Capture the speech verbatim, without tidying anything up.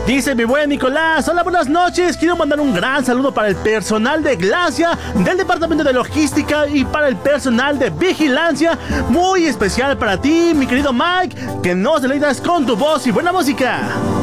Dice mi buen Nicolás: hola, buenas noches. Quiero mandar un gran saludo para el personal de Glacia, del departamento de logística, y para el personal de vigilancia. Muy especial para ti, mi querido Mike. Que nos deleitas con tu voz y buena música.